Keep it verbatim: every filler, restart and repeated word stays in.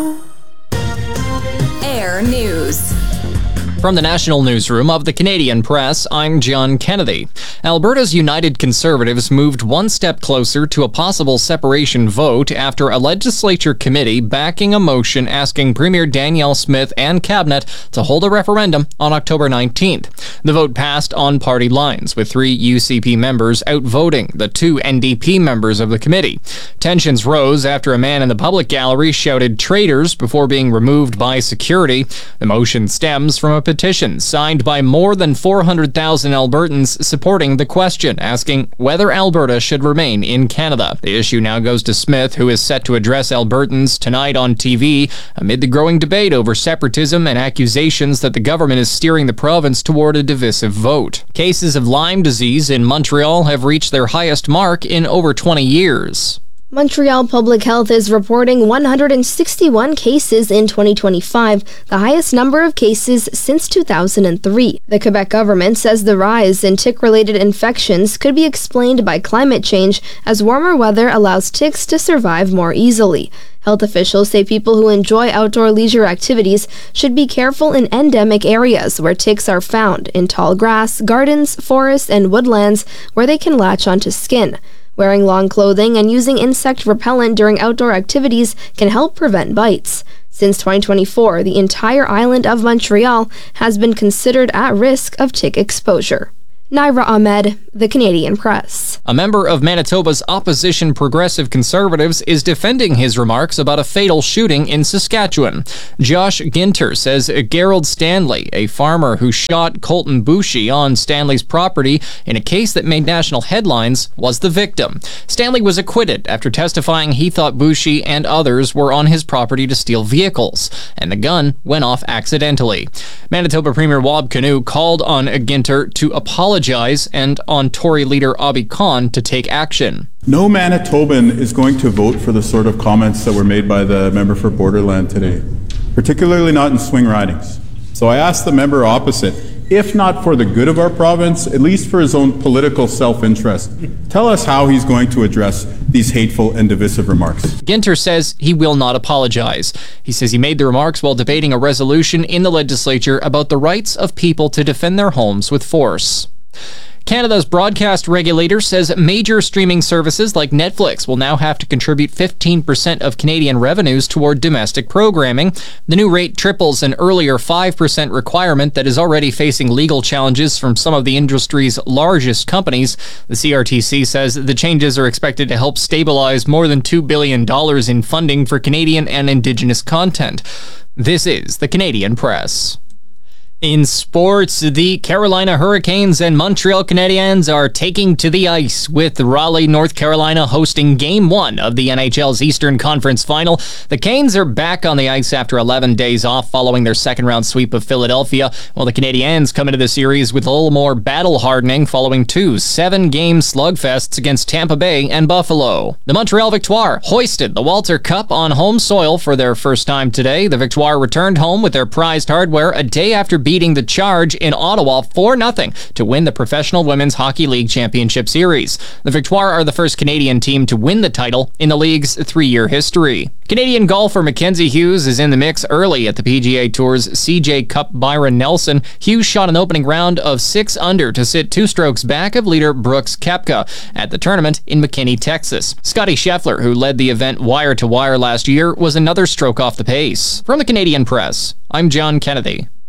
Air News. From the National Newsroom of the Canadian Press, I'm John Kennedy. Alberta's United Conservatives moved one step closer to a possible separation vote after a legislature committee backing a motion asking Premier Danielle Smith and Cabinet to hold a referendum on October nineteenth. The vote passed on party lines, with three U C P members outvoting the two N D P members of the committee. Tensions rose after a man in the public gallery shouted "traitors" before being removed by security. The motion stems from a petition signed by more than four hundred thousand Albertans supporting the question, asking whether Alberta should remain in Canada. The issue now goes to Smith, who is set to address Albertans tonight on T V amid the growing debate over separatism and accusations that the government is steering the province toward a divisive vote. Cases of Lyme disease in Montreal have reached their highest mark in over twenty years. Montreal Public Health is reporting one hundred sixty-one cases in twenty twenty-five, the highest number of cases since two thousand three. The Quebec government says the rise in tick-related infections could be explained by climate change, as warmer weather allows ticks to survive more easily. Health officials say people who enjoy outdoor leisure activities should be careful in endemic areas where ticks are found, in tall grass, gardens, forests, and woodlands where they can latch onto skin. Wearing long clothing and using insect repellent during outdoor activities can help prevent bites. Since twenty twenty-four, the entire island of Montreal has been considered at risk of tick exposure. Naira Ahmed, The Canadian Press. A member of Manitoba's opposition Progressive Conservatives is defending his remarks about a fatal shooting in Saskatchewan. Josh Ginter says Gerald Stanley, a farmer who shot Colton Boushie on Stanley's property in a case that made national headlines, was the victim. Stanley was acquitted after testifying he thought Boushie and others were on his property to steal vehicles, and the gun went off accidentally. Manitoba Premier Wab Kinew called on Ginter to apologize and on Tory leader Abi Khan to take action. No Manitoban is going to vote for the sort of comments that were made by the member for Borderland today, particularly not in swing ridings. So I asked the member opposite, if not for the good of our province, at least for his own political self-interest, tell us how he's going to address these hateful and divisive remarks. Ginter says he will not apologize. He says he made the remarks while debating a resolution in the legislature about the rights of people to defend their homes with force. Canada's broadcast regulator says major streaming services like Netflix will now have to contribute fifteen percent of Canadian revenues toward domestic programming. The new rate triples an earlier five percent requirement that is already facing legal challenges from some of the industry's largest companies. The C R T C says the changes are expected to help stabilize more than two billion dollars in funding for Canadian and Indigenous content. This is the Canadian Press. In sports, the Carolina Hurricanes and Montreal Canadiens are taking to the ice, with Raleigh, North Carolina hosting Game one of the N H L's Eastern Conference Final. The Canes are back on the ice after eleven days off following their second-round sweep of Philadelphia, while the Canadiens come into the series with a little more battle hardening following two seven-game slugfests against Tampa Bay and Buffalo. The Montreal Victoire hoisted the Walter Cup on home soil for their first time today. The Victoire returned home with their prized hardware a day after beating beating the Charge in Ottawa four nothing to win the Professional Women's Hockey League Championship Series. The Victoire are the first Canadian team to win the title in the league's three-year history. Canadian golfer Mackenzie Hughes is in the mix early at the P G A Tour's C J Cup Byron Nelson. Hughes shot an opening round of six under to sit two strokes back of leader Brooks Koepka at the tournament in McKinney, Texas. Scotty Scheffler, who led the event wire to wire last year, was another stroke off the pace. From the Canadian Press, I'm John Kennedy.